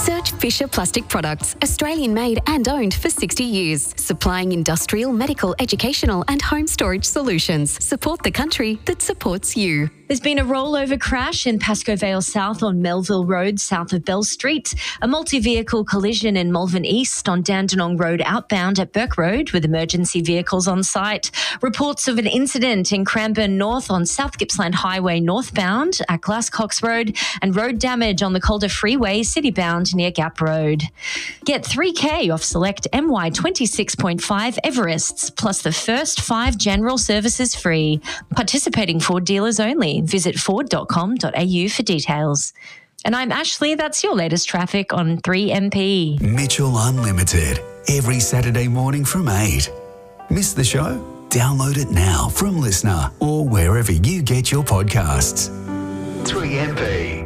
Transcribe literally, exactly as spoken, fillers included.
Search Fisher Plastic Products, Australian made and owned for sixty years, supplying industrial, medical, educational and home storage solutions. Support the country that supports you. There's been a rollover crash in Pascoe Vale South on Melville Road, south of Bell Street. A multi-vehicle collision in Malvern East on Dandenong Road outbound at Burke Road with emergency vehicles on site. Reports of an incident in Cranbourne North on South Gippsland Highway northbound at Glasscox Road, and road damage on the Calder Freeway citybound near Gap Road. Get three K off select M Y twenty-six point five Everests, plus the first five general services free. Participating Ford dealers only. Visit ford dot com dot a u for details. And I'm Ashley. That's your latest traffic on three M P. Mitchell Unlimited, every Saturday morning from eight. Miss the show? Download it now from Listener or wherever you get your podcasts. three M P.